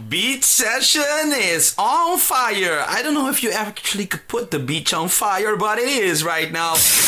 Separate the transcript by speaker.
Speaker 1: beach session is on fire. I don't know if you actually could put the beach on fire, but it is right now.